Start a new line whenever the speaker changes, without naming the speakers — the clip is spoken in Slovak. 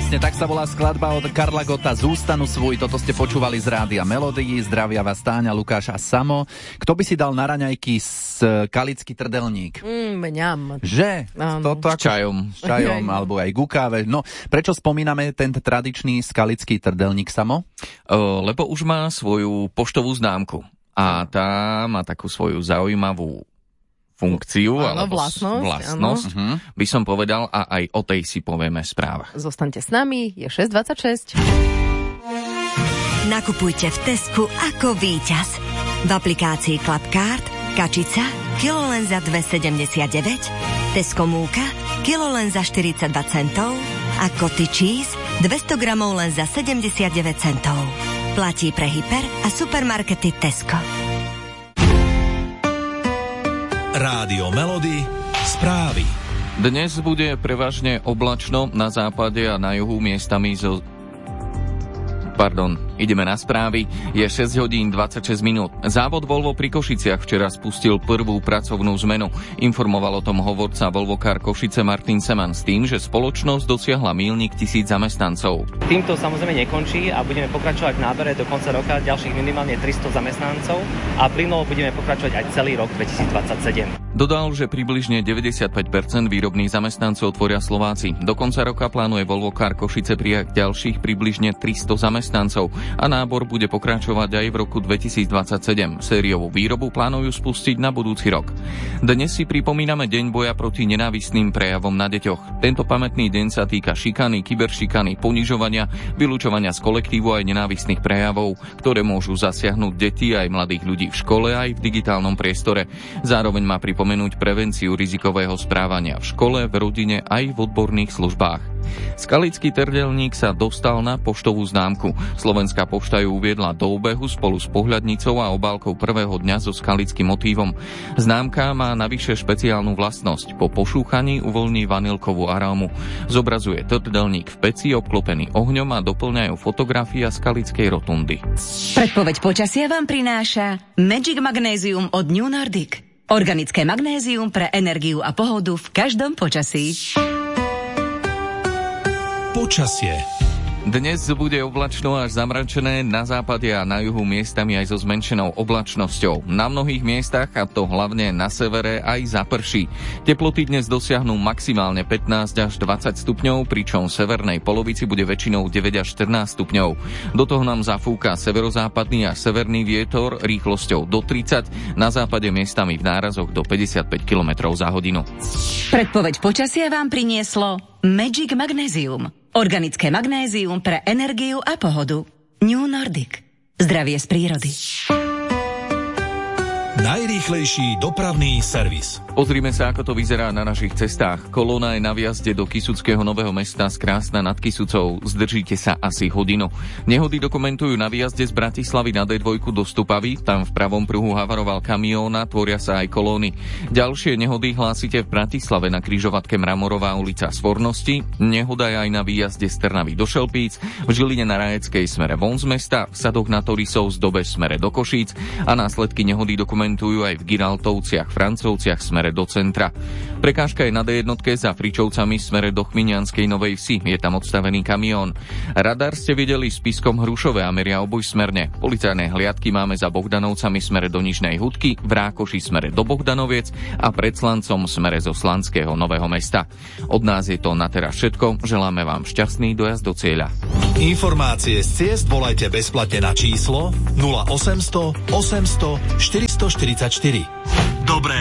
Presne tak sa volá skladba od Karla Gotta Zústanu svoj. Toto ste počúvali z Rádia Melódií. Zdravia vás Táňa, Lukáš a Samo. Kto by si dal na raňajky skalický trdelník?
Mňam.
Že? Toto ako... S čajom, alebo aj gukáve. No, prečo spomíname ten tradičný skalický trdelník, Samo?
Lebo už má svoju poštovú známku. A tá má takú svoju zaujímavú funkciu, alebo vlastnosť by som povedal, a aj o tej si povieme v správach.
Zostaňte s nami, je 6:26.
Nakupujte v Tesku ako víťaz. V aplikácii Clubcard kačica kilo len za 2,79, Tesco múka kilo len za 42 centov a Cotty cheese 200 gramov len za 79 centov. Platí pre hyper a supermarkety Tesco.
Rádio Melody, správy.
Dnes bude prevažne oblačno na západe a na juhu miestami ideme na správy. Je 6 hodín 26 minút. Závod Volvo pri Košiciach včera spustil prvú pracovnú zmenu. Informoval o tom hovorca Volvo Car Košice Martin Seman s tým, že spoločnosť dosiahla míľnik 1000 zamestnancov.
Týmto samozrejme nekončí a budeme pokračovať v nábere do konca roka ďalších minimálne 300 zamestnancov a plynulo budeme pokračovať aj celý rok 2027.
Dodal, že približne 95% výrobných zamestnancov tvoria Slováci. Do konca roka plánuje Volvo Car Košice prijať ďalších približne 300 zamestnancov a nábor bude pokračovať aj v roku 2027. Sériovú výrobu plánujú spustiť na budúci rok. Dnes si pripomíname Deň boja proti nenávistným prejavom na deťoch. Tento pamätný deň sa týka šikany, kyberšikany, ponižovania, vylúčovania z kolektívu aj nenávistných prejavov, ktoré môžu zasiahnuť deti aj mladých ľudí v škole aj v digitálnom priestore. Zároveň má pripomenúť prevenciu rizikového správania v škole, v rodine aj v odborných službách. Skalický trdelník sa dostal na poštovú známku. Slovenská pošta ju uviedla do obehu spolu s pohľadnicou a obálkou prvého dňa so skalickým motívom. Známka má navyše špeciálnu vlastnosť. Po pošúchaní uvoľní vanilkovú arómu. Zobrazuje trdelník v peci obklopený ohňom a doplňajú fotografia skalickej rotundy.
Predpoveď počasia vám prináša Magic Magnézium od New Nordic. Organické magnézium pre energiu a pohodu v každom počasí.
Počasie.
Dnes bude oblačno až zamračené, na západe a na juhu miestami aj so zmenšenou oblačnosťou. Na mnohých miestach, a to hlavne na severe, aj zaprší. Teploty dnes dosiahnu maximálne 15 až 20 stupňov, pričom v severnej polovici bude väčšinou 9 až 14 stupňov. Do toho nám zafúka severozápadný až severný vietor rýchlosťou do 30, na západe miestami v nárazoch do 55 km za hodinu.
Predpoveď počasia vám prinieslo Magic Magnézium. Organické magnézium pre energiu a pohodu. New Nordic. Zdravie z prírody.
Najrýchlejší dopravný servis.
Pozrime sa, ako to vyzerá na našich cestách. Kolóna je na vjazde do Kysuckého Nového Mesta z Krásna nad Kysucou. Zdržíte sa asi hodinu. Nehody dokumentujú na výjazde z Bratislavy na D2 do Stupavy. Tam v pravom pruhu havaroval kamióna, tvoria sa aj kolóny. Ďalšie nehody hlásite v Bratislave na križovatke Mramorová ulica Svornosti. Nehoda je aj na výjazde z Trnavy do Šelpíc, v Žiline na Rajeckej smere von z mesta, v Sadoch na Torisov z Dobe smere do Košíc a následky nehody dokumentujú aj v Giraltovciach, Francovciach smere do centra. Prekážka je na D1 za Fričovcami smere do Chminianskej Novej Vsi. Je tam odstavený kamión. Radar ste videli s pískom Hrušové a meria obojsmerne. Policajné hliadky máme za Bohdanovcami smere do Nižnej Hudky, v Rákoši smere do Bohdanoviec a pred Slancom smere zo Slanského Nového Mesta. Od nás je to na teraz všetko. Želáme vám šťastný dojazd do cieľa.
Informácie z ciest volajte bezplatne na číslo 0800 800 444. Dobré